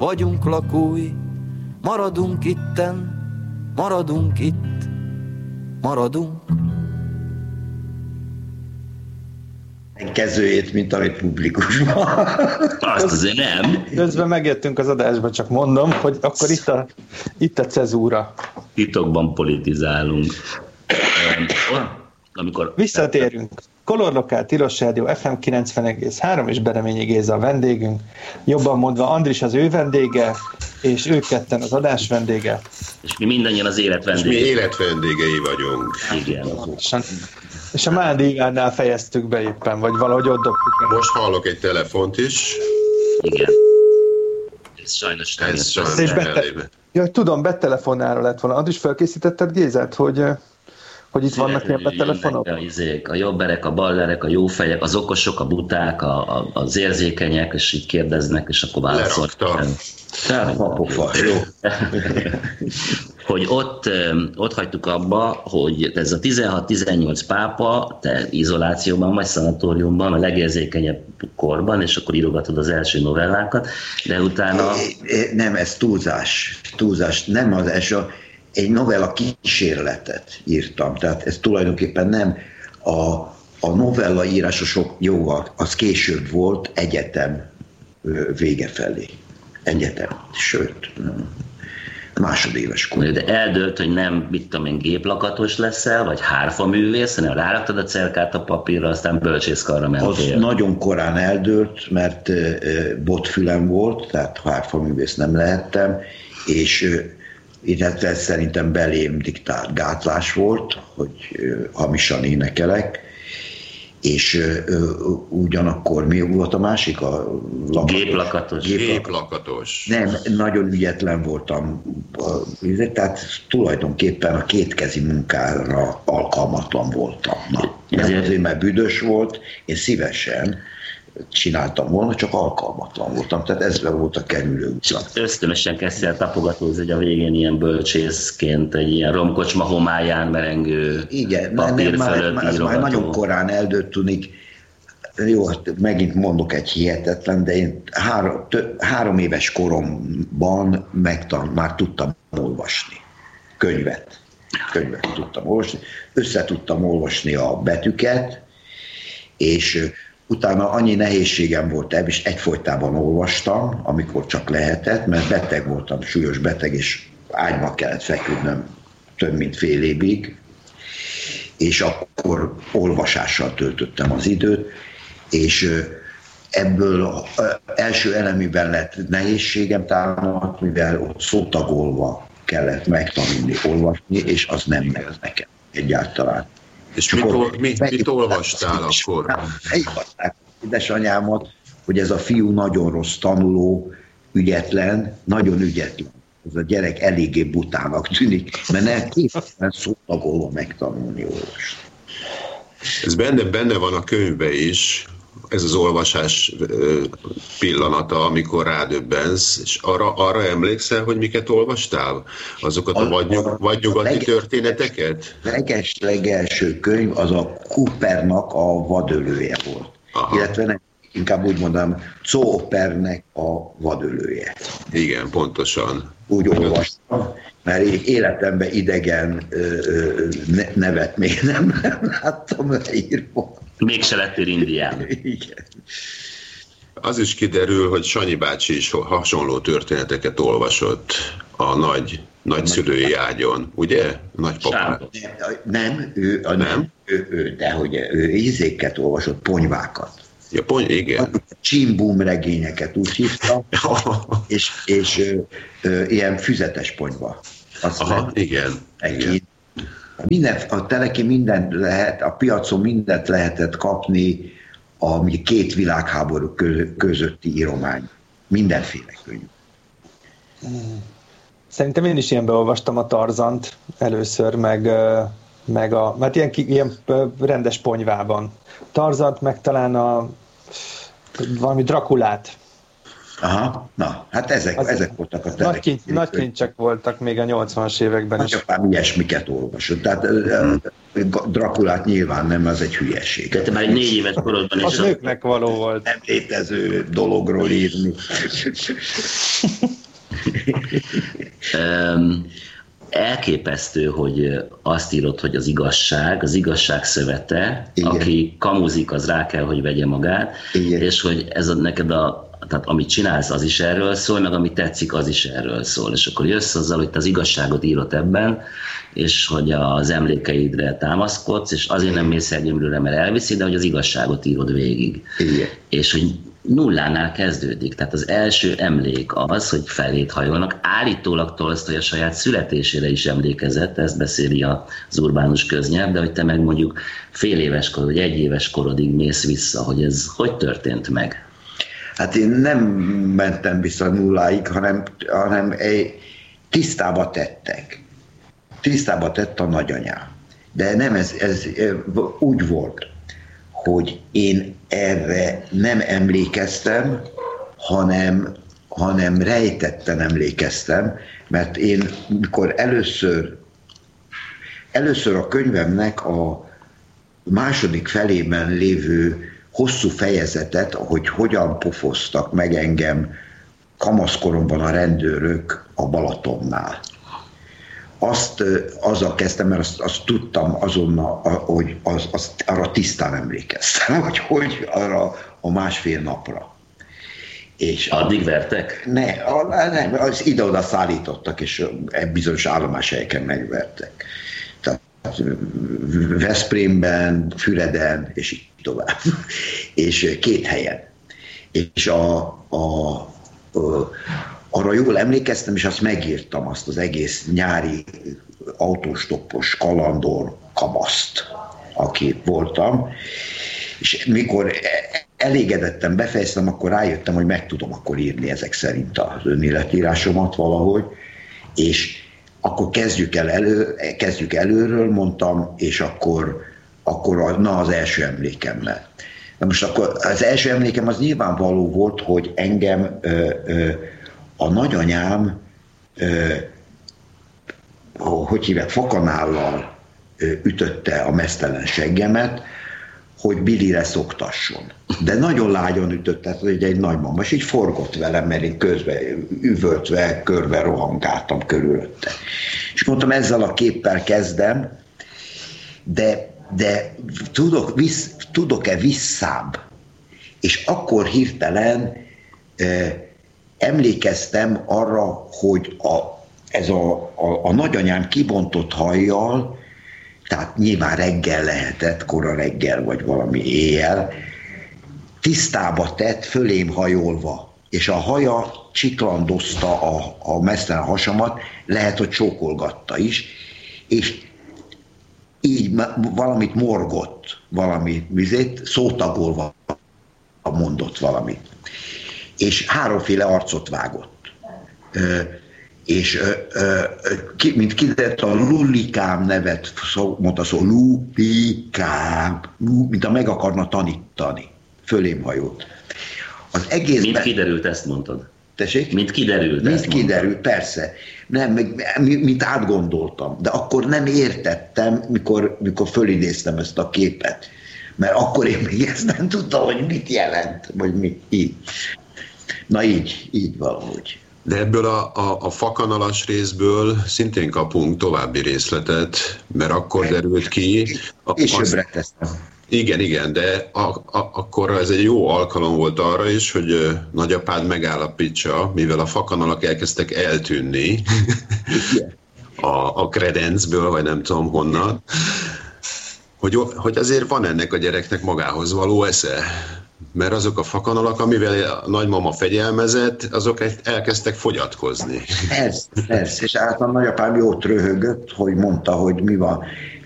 vagyunk lakói, maradunk itten, maradunk itt, maradunk. Kezőjét, mint a republikusban. Azt azért nem. Közben megjöttünk az adásba, csak mondom, hogy akkor itt a cezúra. Titokban politizálunk. Visszatérünk. Color Lokál, Tilos Rádió, FM 90,3 és Bereményi Géza a vendégünk. Jobban mondva Andris az ő vendége, és ők ketten az adás vendége. És mi mindannyian az élet vendégei. És mi életvendégei vagyunk. Igen. És a Mádi Ivánnál fejeztük be éppen, vagy valahogy ott dobtuk. Most hallok egy telefont is. Igen. Ez sajnos tudom, betelefonára lett volna. Andris, felkészítetted Gézát, hogy itt vannak ilyen betelefonok? A jobberek, a ballerek, a jófejek, az okosok, a buták, az érzékenyek, és így kérdeznek, és akkor válaszolnak. Hogy ott hagytuk abba, hogy ez a 16-18 pápa, te izolációban vagy szanatóriumban, a legérzékenyebb korban, és akkor írogatod az első novellákat, de utána... Nem, ez túlzás. Nem az első, egy novella kísérletet írtam, tehát ez tulajdonképpen nem a novella írása sok jóval, az később volt egyetem vége felé. Egyetem, sőt, másodéves kor. De eldőlt, hogy nem, mit tudom én, géplakatos leszel, vagy hárfaművész, hanem ráraktad a cerkát a papírra, aztán bölcsészkarra mentél. Az nagyon korán eldőlt, mert botfülem volt, tehát hárfaművész nem lehettem, és illetve szerintem belém diktált gátlás volt, hogy hamisan énekelek, és ugyanakkor mi volt a másik? Géplakatos. Nem, nagyon ügyetlen voltam, tehát tulajdonképpen a kétkezi munkára alkalmatlan voltam. Ez azért, mert büdös volt, én szívesen csináltam volna, csak alkalmatlan voltam, tehát ez volt a kerülő utca. Ösztönösen kezdtél el tapogatózni, hogy a végén ilyen bölcsészként, egy ilyen romkocsma homályán merengő papír fölött ez már nagyon korán eldőlt, tudnik. Jó, megint mondok egy hihetetlen, de én 3 éves koromban már tudtam olvasni. Könyvet tudtam olvasni. Össze tudtam olvasni a betűket, és utána annyi nehézségem volt, és egyfolytában olvastam, amikor csak lehetett, mert beteg voltam, súlyos beteg, és ágyba kellett feküdnöm több mint fél évig, és akkor olvasással töltöttem az időt, és ebből első eleműben lett nehézségem támadt, mivel ott szótagolva kellett megtanulni olvasni, és az nem ment nekem egyáltalán. És mit olvastál akkor? Elhívták édesanyámat, hogy ez a fiú nagyon rossz tanuló, ügyetlen, nagyon ügyetlen. Ez a gyerek eléggé butának tűnik, mert nem képtelen szótagolva megtanulni olvasni. Ez benne van a könyvben is, ez az olvasás pillanata, amikor rádöbbensz, és arra emlékszel, hogy miket olvastál? Azokat a vadnyugati történeteket? Legelső könyv az a Coopernak a vadölője volt. Aha. Illetve inkább úgy mondanám, Coopernek a vadölője. Igen, pontosan. Úgy olvastam, mert életemben idegen nevet még nem láttam leírva. Mégse lettél indián. Igen. Az is kiderül, hogy Sanyi bácsi is hasonló történeteket olvasott a nagyszülői ágyon, ugye? Nagypapá. Nem, ő izéket olvasott, ponyvákat. Ja, igen. Csimbum regényeket úgy hívta, és ilyen füzetes ponyva. Igen. A teleki mindent lehet, a piacon mindent lehetett kapni, ami 2 világháború közötti íromány. Mindenféle könyv. Szerintem én is ilyen beolvastam a Tarzant először, mert ilyen rendes ponyvában. Tarzant, meg talán valami Drakulát. Aha, na, hát ezek voltak a teleki. Nagy kincsek voltak még a 80-as években is. Nagyapám ilyesmiket olvasott. Tehát Drakulát nyilván nem, az egy hülyeség. De te már 4 éves korodban is... Az nőknek való volt. Nem létező dologról írni. Elképesztő, hogy azt írod, hogy az igazság szövete, igen. Aki kamuzik, az rá kell, hogy vegye magát, igen. És hogy ez neked tehát amit csinálsz, az is erről szól, meg amit tetszik, az is erről szól. És akkor jössz azzal, hogy te az igazságot írod ebben, és hogy az emlékeidre támaszkodsz, és azért nem mész el gyömrőre, mert elviszi, de hogy az igazságot írod végig. Igen. És hogy nullánál kezdődik. Tehát az első emlék az, hogy felét hajolnak. Állítólag Tolsztoj a saját születésére is emlékezett, ezt beszéli az urbánus köznyelv, de hogy te meg mondjuk fél éves korod, vagy 1 éves korodig mész vissza, hogy ez hogy történt meg? Hát én nem mentem vissza nulláig, hanem tisztába tettek. Tisztába tett a nagyanyám. De nem, ez úgy volt, hogy én erre nem emlékeztem, hanem rejtetten emlékeztem, mert én, mikor először a könyvemnek a második felében lévő hosszú fejezetet, hogy hogyan pofoztak meg engem kamaszkoromban a rendőrök a Balatonnál. Azzal kezdtem, mert azt tudtam azonnal, hogy arra tisztán emlékeztem, hogy arra a 1,5 napra. És addig vertek? Nem, az ide-oda szállítottak, és bizonyos állomáshelyeken megvertek. Tehát Veszprémben, Füreden, és így tovább. És 2 helyen. És arra jól emlékeztem, és azt megírtam, azt az egész nyári autóstoppos kalandor kamaszt, aki voltam, és mikor elégedetten befejeztem, akkor rájöttem, hogy meg tudom akkor írni ezek szerint az önéletírásomat valahogy, és akkor kezdjük előről, mondtam, és akkor az első emlékemmel. Na most akkor az első emlékem az nyilvánvaló volt, hogy engem a nagyanyám, hogy hívják, fakanállal ütötte a meztelen seggemet, hogy Billire szoktasson. De nagyon lágyan ütötte, hogy egy nagymama, és így forgott velem, mert én közben üvöltve, körbe rohangáltam körülötte. És mondtam, ezzel a képpel kezdem, de tudok-e visszább? És akkor hirtelen emlékeztem arra, hogy ez a nagyanyám kibontott hajjal, tehát nyilván reggel lehetett, kora reggel, vagy valami éjjel, tisztába tett, fölém hajolva, és a haja csiklandozta a mesztelen hasamat, lehet, hogy csókolgatta is, és így valamit morgott, valami vizét, szótagolva mondott valamit. És 3 arcot vágott. És mint kiderült, a Lulikám nevet mondta szó, Lulikám, mint a meg akarna tanítani. Fölém hajolt. Az egészben... Mint kiderült, ezt mondtad? Tessék? Mint kiderült, persze. Nem, mint átgondoltam. De akkor nem értettem, mikor fölidéztem ezt a képet. Mert akkor én még ezt nem tudtam, hogy mit jelent, vagy mit így. Na így valahogy. De ebből a fakanalas részből szintén kapunk további részletet, mert akkor derült ki... Későbbre teszem. Igen, de akkor ez egy jó alkalom volt arra is, hogy nagyapád megállapítsa, mivel a fakanalak elkezdtek eltűnni a kredencből, vagy nem tudom honnan, hogy azért van ennek a gyereknek magához való esze. Mert azok a fakanalak, amivel a nagymama fegyelmezett, azok elkezdtek fogyatkozni. Persze, és általán nagyapám jót röhögött, hogy mondta, hogy mi van.